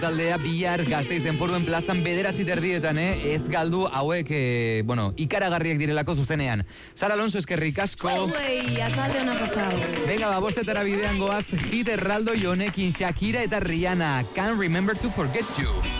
taldea bihar Gasteizen Foruen plazan 9:30, ez galdu hauek, ikaragarriak direlako zuzenean. Sara Alonso, eskerrik asko. Atalde ona pasado. Venga, bostetara bidean goaz, hit erraldoi honekin Shakira eta Rihanna, Can't Remember to Forget You.